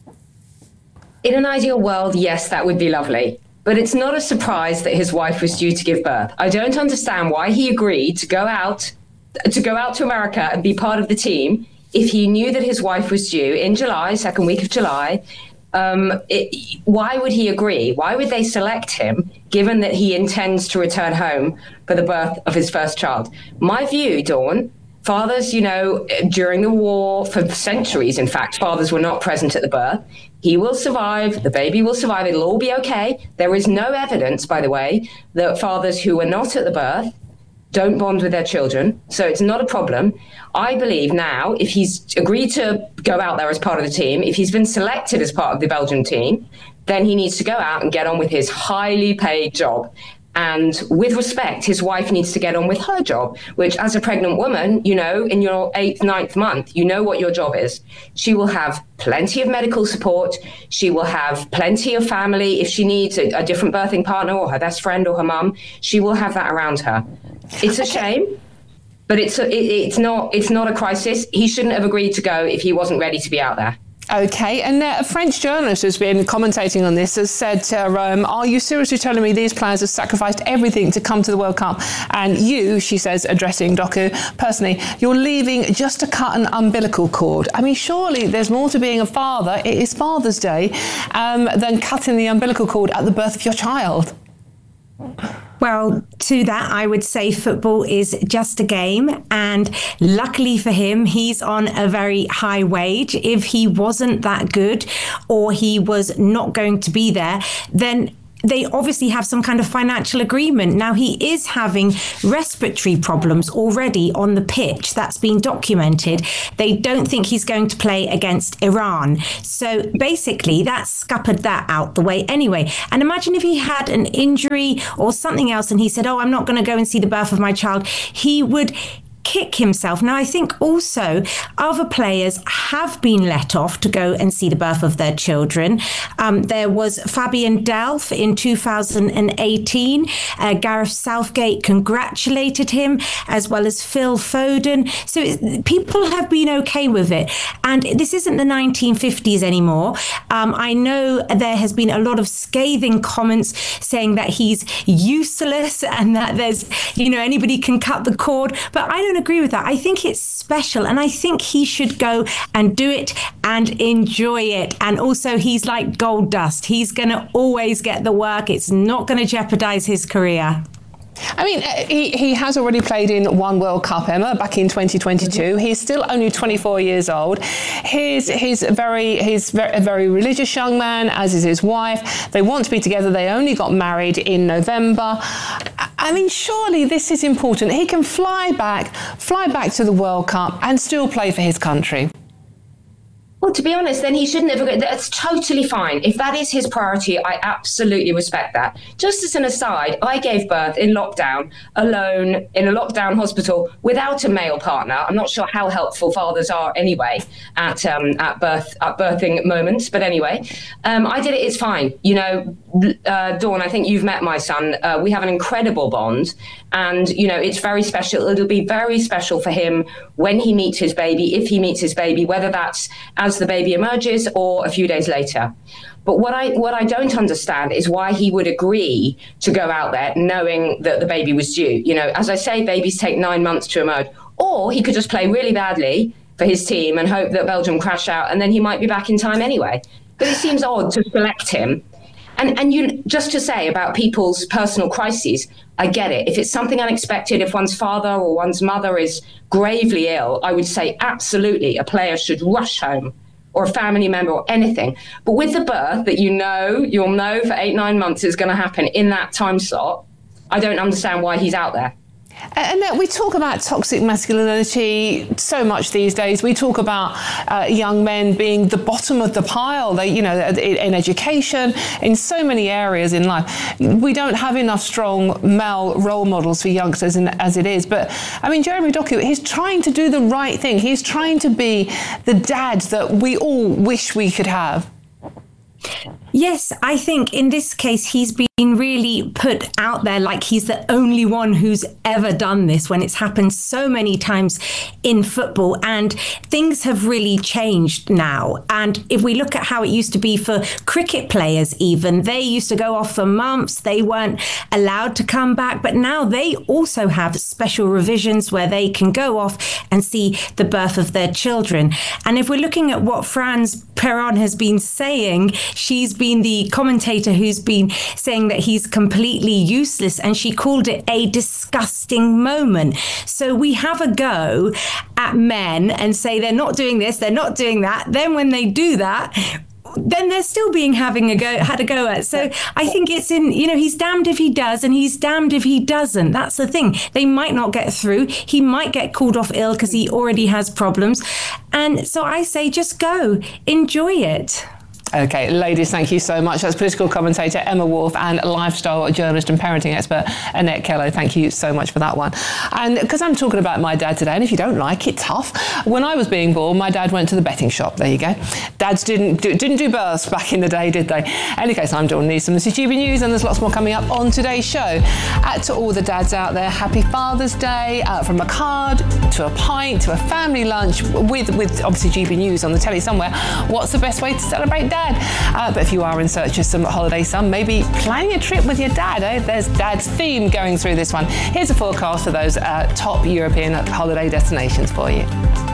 In an ideal world, yes, that would be lovely. But it's not a surprise that his wife was due to give birth. I don't understand why he agreed to go out to go out to America and be part of the team if he knew that his wife was due in July, second week of July. Um, it, why would he agree? Why would they select him, given that he intends to return home for the birth of his first child? My view, Dawn, fathers, you know, during the war, for centuries, in fact, fathers were not present at the birth. He will survive. The baby will survive. It'll all be okay. There is no evidence, by the way, that fathers who were not at the birth don't bond with their children. So it's not a problem. I believe now, if he's agreed to go out there as part of the team, if he's been selected as part of the Belgian team, then he needs to go out and get on with his highly paid job. And with respect, his wife needs to get on with her job, which as a pregnant woman, you know, in your eighth, ninth month, you know what your job is. She will have plenty of medical support. She will have plenty of family. If she needs a, a different birthing partner or her best friend or her mum, she will have that around her. It's a shame, but it's a, it, it's not it's not a crisis. He shouldn't have agreed to go if he wasn't ready to be out there. Okay, and uh, a French journalist who's been commentating on this has said to Rome, are you seriously telling me these players have sacrificed everything to come to the World Cup? And you, she says, addressing Doku, personally, you're leaving just to cut an umbilical cord. I mean, surely there's more to being a father, it is Father's Day, um, than cutting the umbilical cord at the birth of your child. Well, to that, I would say football is just a game. And luckily for him, he's on a very high wage. If he wasn't that good or he was not going to be there, then they obviously have some kind of financial agreement. Now, he is having respiratory problems already on the pitch. That's been documented. They don't think he's going to play against Iran. So basically, that scuppered that out the way anyway. And imagine if he had an injury or something else and he said, oh, I'm not going to go and see the birth of my child. He would kick himself. Now, I think also other players have been let off to go and see the birth of their children. Um, there was Fabian Delph in two thousand eighteen. Uh, Gareth Southgate congratulated him, as well as Phil Foden. So it, people have been okay with it. And this isn't the nineteen fifties anymore. Um, I know there has been a lot of scathing comments saying that he's useless and that there's, you know, anybody can cut the cord. But I don't agree with that. I think it's special and I think he should go and do it and enjoy it. And also, he's like gold dust. He's going to always get the work. It's not going to jeopardize his career. I mean, he, he has already played in one World Cup, Emma, back in twenty twenty-two. Mm-hmm. He's still only twenty-four years old. He's, he's, very, he's very, a very religious young man, as is his wife. They want to be together. They only got married in November. I mean, surely this is important. He can fly back, fly back to the World Cup and still play for his country. Well, to be honest, then he should never go. That's totally fine. If that is his priority, I absolutely respect that. Just as an aside, I gave birth in lockdown, alone, in a lockdown hospital, without a male partner. I'm not sure how helpful fathers are anyway at um, at birth at birthing moments. But anyway, um, I did it. It's fine. You know, uh, Dawn, I think you've met my son. Uh, we have an incredible bond. And, you know, it's very special. It'll be very special for him when he meets his baby, if he meets his baby, whether that's as the baby emerges or a few days later. But what I what I don't understand is why he would agree to go out there knowing that the baby was due. You know, as I say, babies take nine months to emerge. Or he could just play really badly for his team and hope that Belgium crash out and then he might be back in time anyway. But it seems odd to select him. And and you just to say about people's personal crises, I get it. If it's something unexpected, if one's father or one's mother is gravely ill, I would say absolutely a player should rush home, or a family member or anything. But with the birth that you know, you'll know for eight, nine months is going to happen in that time slot, I don't understand why he's out there. And we talk about toxic masculinity so much these days. We talk about uh, young men being the bottom of the pile. They, you know, in education, in so many areas in life, we don't have enough strong male role models for youngsters as it is. But I mean, Jeremy Doku, he's trying to do the right thing. He's trying to be the dad that we all wish we could have. Yes, I think in this case, he's been really put out there like he's the only one who's ever done this when it's happened so many times in football. And things have really changed now. And if we look at how it used to be for cricket players, even, they used to go off for months. They weren't allowed to come back. But now they also have special revisions where they can go off and see the birth of their children. And if we're looking at what Franz Perron has been saying, she's been the commentator who's been saying that he's completely useless, and she called it a disgusting moment. So we have a go at men and say they're not doing this, they're not doing that. Then when they do that, then they're still being having a go, had a go at. So I think it's in, you know, he's damned if he does and he's damned if he doesn't. That's the thing. They might not get through. He might get called off ill because he already has problems. And so I say, just go, enjoy it. Okay, ladies, thank you so much. That's political commentator Emma Wolf and lifestyle journalist and parenting expert Annette Kello. Thank you so much for that one. And because I'm talking about my dad today, and if you don't like it, tough. When I was being born, my dad went to the betting shop. There you go. Dads didn't do, didn't do births back in the day, did they? In any case, I'm Dawn Neeson. This is G B News, and there's lots more coming up on today's show. Uh, to all the dads out there, happy Father's Day. Uh, from a card to a pint to a family lunch with, with obviously G B News on the telly somewhere. What's the best way to celebrate Dad? Uh, but if you are in search of some holiday sun, maybe planning a trip with your dad, eh? There's Dad's theme going through this one. Here's a forecast for those uh, top European holiday destinations for you.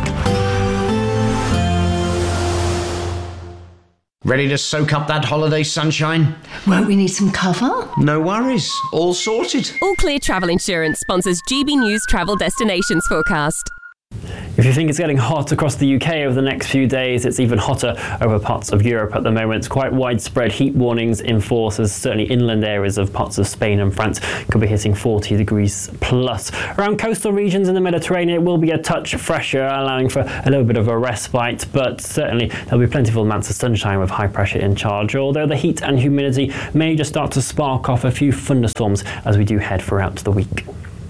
Ready to soak up that holiday sunshine? Won't we need some cover? No worries, all sorted. All Clear Travel Insurance sponsors G B News Travel Destinations Forecast. If you think it's getting hot across the U K over the next few days, it's even hotter over parts of Europe at the moment. Quite widespread heat warnings in force, as certainly inland areas of parts of Spain and France could be hitting forty degrees plus. Around coastal regions in the Mediterranean, it will be a touch fresher, allowing for a little bit of a respite, but certainly there'll be plentiful amounts of sunshine with high pressure in charge, although the heat and humidity may just start to spark off a few thunderstorms as we do head throughout the week.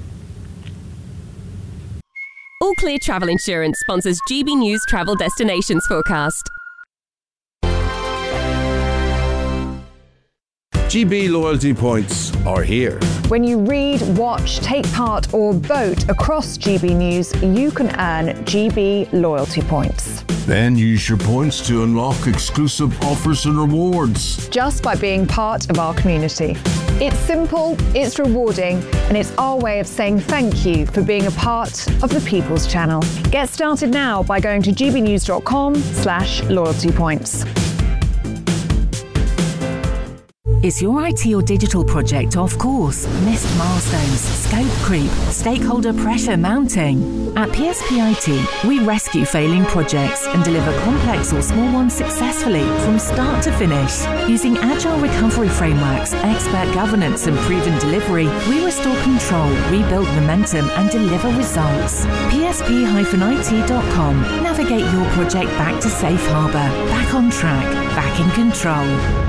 All Clear Travel Insurance sponsors G B News Travel Destinations Forecast. G B loyalty points are here. When you read, watch, take part or vote across G B News, you can earn G B loyalty points. Then use your points to unlock exclusive offers and rewards. Just by being part of our community. It's simple, it's rewarding, and it's our way of saying thank you for being a part of the People's Channel. Get started now by going to gbnews.com slash loyalty points. Is your I T or digital project off course? Missed milestones, scope creep, stakeholder pressure mounting? At P S P I T, we rescue failing projects and deliver complex or small ones successfully from start to finish. Using agile recovery frameworks, expert governance and proven delivery, we restore control, rebuild momentum and deliver results. P S P I T dot com. Navigate your project back to safe harbour, back on track, back in control.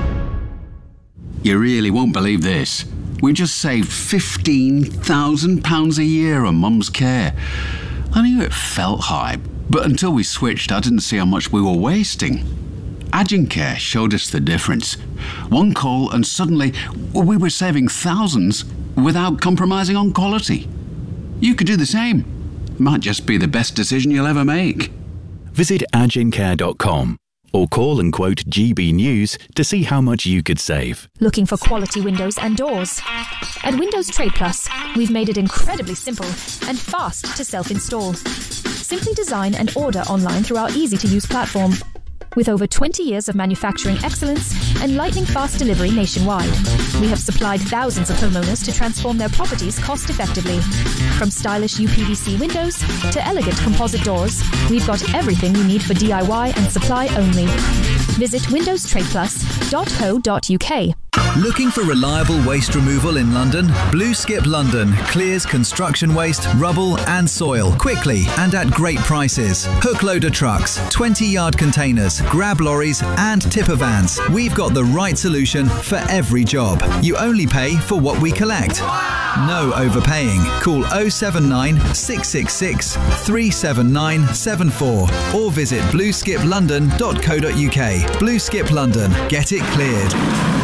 You really won't believe this. We just saved fifteen thousand pounds a year on Mum's care. I knew it felt high, but until we switched, I didn't see how much we were wasting. Agencare showed us the difference. One call and suddenly we were saving thousands without compromising on quality. You could do the same. It might just be the best decision you'll ever make. Visit agencare dot com. Or call and quote G B News to see how much you could save. Looking for quality windows and doors? At Windows Trade Plus, we've made it incredibly simple and fast to self-install. Simply design and order online through our easy-to-use platform. With over twenty years of manufacturing excellence and lightning-fast delivery nationwide, we have supplied thousands of homeowners to transform their properties cost-effectively. From stylish U P V C windows to elegant composite doors, we've got everything you need for D I Y and supply only. Visit windows trade plus dot co dot U K. Looking for reliable waste removal in London? Blue Skip London clears construction waste, rubble and soil quickly and at great prices. Hook loader trucks, twenty yard containers, grab lorries and tipper vans. We've got the right solution for every job. You only pay for what we collect. No overpaying. Call oh seven nine, six six six, three seven nine seven four or visit blue skip london dot co dot U K. Blue Skip London. Get it cleared.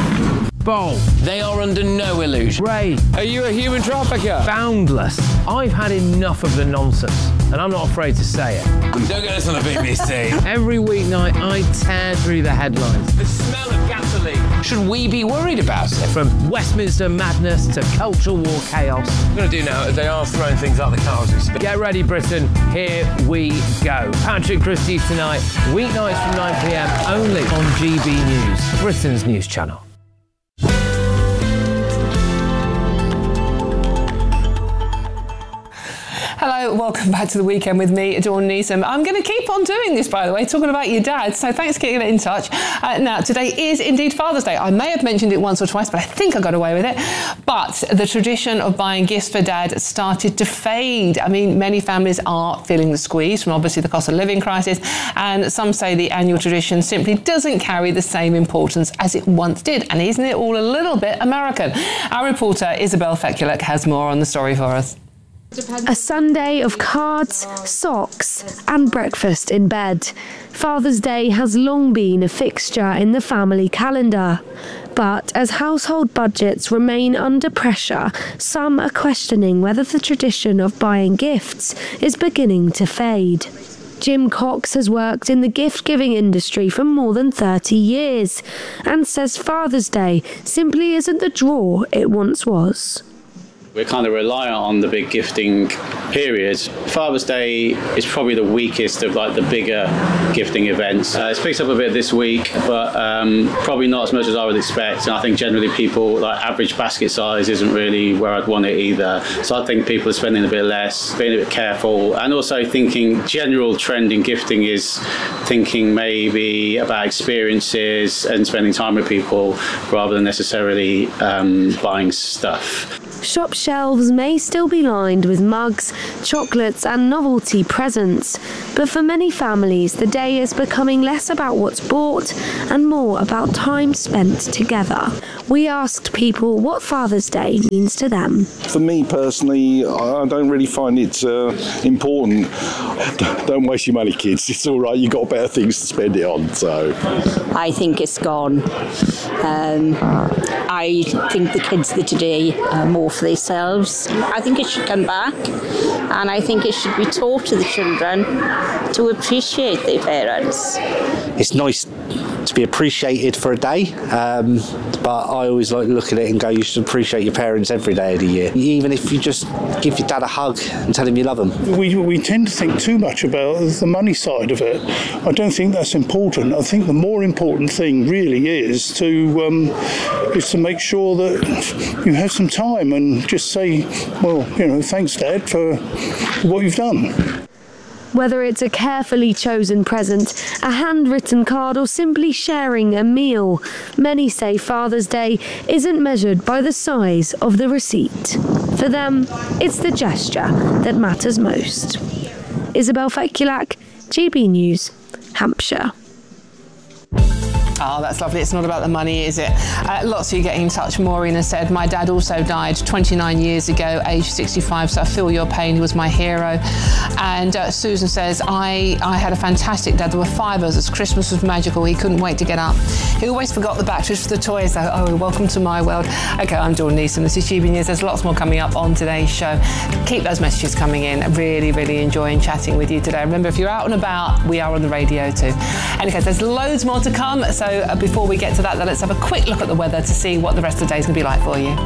Bold. They are under no illusion. Ray, are you a human trafficker? Boundless. I've had enough of the nonsense, and I'm not afraid to say it. Don't get this on the B B C. Every weeknight, I tear through the headlines. The smell of gasoline. Should we be worried about it? From Westminster madness to cultural war chaos. What I'm going to do now is they are throwing things out the car as we speak. Get ready, Britain. Here we go. Patrick Christie tonight, weeknights from nine p m only on G B News, Britain's news channel. Hello, welcome back to The Weekend with me, Dawn Neeson. I'm going to keep on doing this, by the way, talking about your dad, so thanks for getting in touch. Uh, now, today is indeed Father's Day. I may have mentioned it once or twice, but I think I got away with it. But the tradition of buying gifts for dad started to fade. I mean, many families are feeling the squeeze from obviously the cost of living crisis, and some say the annual tradition simply doesn't carry the same importance as it once did. And isn't it all a little bit American? Our reporter Isabel Fekulak has more on the story for us. A Sunday of cards, socks and breakfast in bed. Father's Day has long been a fixture in the family calendar. But as household budgets remain under pressure, some are questioning whether the tradition of buying gifts is beginning to fade. Jim Cox has worked in the gift-giving industry for more than thirty years and says Father's Day simply isn't the draw it once was. We're kind of reliant on the big gifting periods. Father's Day is probably the weakest of like the bigger gifting events. Uh, it's picked up a bit this week, but um, probably not as much as I would expect. And I think generally people, like average basket size isn't really where I'd want it either. So I think people are spending a bit less, being a bit careful, and also thinking general trend in gifting is thinking maybe about experiences and spending time with people rather than necessarily um, buying stuff. Shop shelves may still be lined with mugs, chocolates and novelty presents, but for many families the day is becoming less about what's bought and more about time spent together. We asked people what Father's Day means to them. For me personally, I don't really find it uh, important. Don't waste your money, kids. It's all right, you've got better things to spend it on. So I think it's gone. Um, I think the kids of today are more for themselves. I think it should come back, and I think it should be taught to the children to appreciate their parents. It's nice to be appreciated for a day, um, but I always like to look at it and go, you should appreciate your parents every day of the year, even if you just give your dad a hug and tell him you love him. We, we tend to think too much about the money side of it. I don't think that's important. I think the more important thing really is to um, is to make sure that you have some time and just say, well, you know, thanks Dad for what you've done. Whether it's a carefully chosen present, a handwritten card or simply sharing a meal, many say Father's Day isn't measured by the size of the receipt. For them, it's the gesture that matters most. Isabel Fekulak, G B News, Hampshire. Oh, that's lovely. It's not about the money, is it? Uh, lots of you getting in touch. Maureen has said, my dad also died twenty-nine years ago, age sixty-five, so I feel your pain. He was my hero. And uh, Susan says, I, I had a fantastic dad. There were five of us. Christmas was magical. He couldn't wait to get up. He always forgot the batteries for the toys, though. Oh, welcome to my world. OK, I'm Dawn Neeson. This is G B News. There's lots more coming up on today's show. Keep those messages coming in. Really, really enjoying chatting with you today. Remember, if you're out and about, we are on the radio too. Anyway, there's loads more to come. So uh, before we get to that, let's have a quick look at the weather to see what the rest of the day is going to be like for you.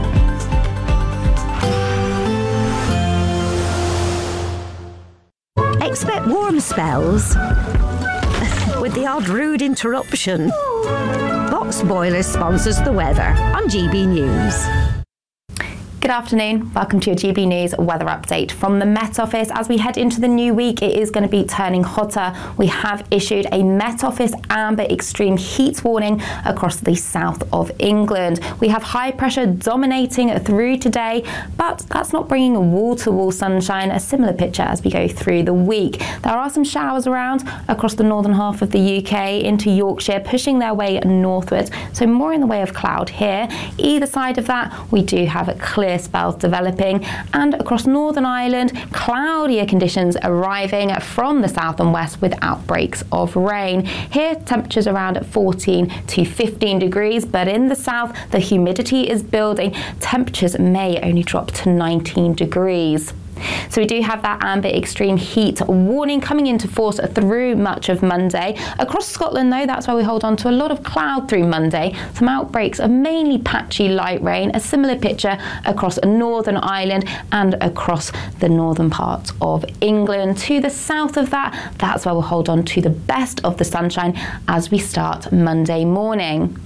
Expect warm spells with the odd rude interruption. Box Boilers sponsors the weather on G B News. Good afternoon. Welcome to your G B News weather update from the Met Office. As we head into the new week, it is going to be turning hotter. We have issued a Met Office amber extreme heat warning across the south of England. We have high pressure dominating through today, but that's not bringing wall-to-wall sunshine. A similar picture as we go through the week. There are some showers around across the northern half of the U K into Yorkshire, pushing their way northwards. So more in the way of cloud here. Either side of that, we do have a clear spells developing, and across Northern Ireland, cloudier conditions arriving from the south and west with outbreaks of rain. Here, temperatures around fourteen to fifteen degrees, but in the south, the humidity is building. Temperatures may only drop to nineteen degrees. So we do have that amber extreme heat warning coming into force through much of Monday. Across Scotland, though, that's why we hold on to a lot of cloud through Monday. Some outbreaks of mainly patchy light rain. A similar picture across Northern Ireland and across the northern parts of England. To the south of that, that's why we'll hold on to the best of the sunshine as we start Monday morning.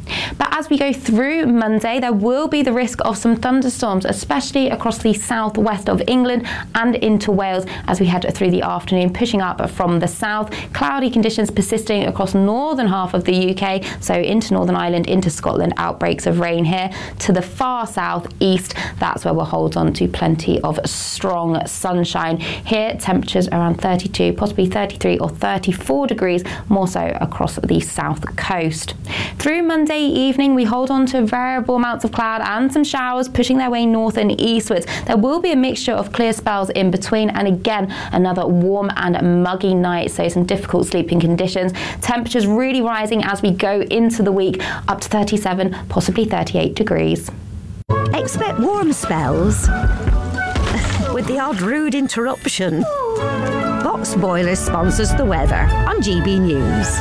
But as we go through Monday, there will be the risk of some thunderstorms, especially across the southwest of England and into Wales as we head through the afternoon, pushing up from the south. Cloudy conditions persisting across northern half of the U K, so into Northern Ireland, into Scotland, outbreaks of rain here. To the far south east, that's where we'll hold on to plenty of strong sunshine. Here, temperatures around thirty-two, possibly thirty-three or thirty-four degrees, more so across the south coast. Through Monday evening, we hold on to variable amounts of cloud and some showers pushing their way north and eastwards. There will be a mixture of clear spells in between, and again, another warm and muggy night, so some difficult sleeping conditions. Temperatures really rising as we go into the week, up to thirty-seven, possibly thirty-eight degrees. Expect warm spells with the odd rude interruption. Box Boilers sponsors the weather on G B News.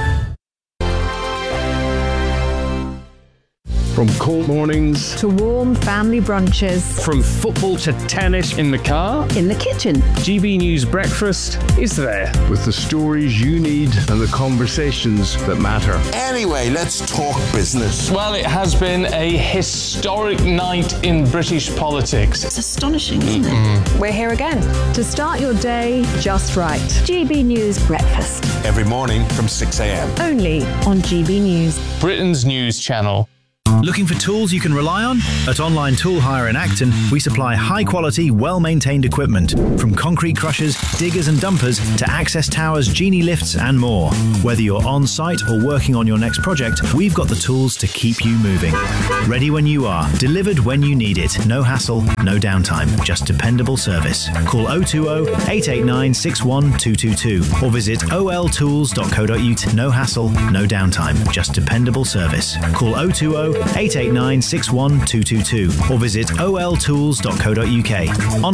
From cold mornings to warm family brunches. From football to tennis in the car. In the kitchen. G B News Breakfast is there. With the stories you need and the conversations that matter. Anyway, let's talk business. Well, it has been a historic night in British politics. It's astonishing, isn't it? We're here again to start your day just right. G B News Breakfast. Every morning from six a.m. Only on G B News. Britain's news channel. Looking for tools you can rely on? At Online Tool Hire in Acton, we supply high-quality, well-maintained equipment, from concrete crushers, diggers and dumpers, to access towers, genie lifts and more. Whether you're on-site or working on your next project, we've got the tools to keep you moving. Ready when you are, delivered when you need it. No hassle, no downtime, just dependable service. Call oh two oh, eight eight nine, six one two two two or visit o l tools dot co dot u k. No hassle, no downtime, just dependable service. Call oh two oh, eight eight nine, six one two two two or visit o l tools dot co dot u k.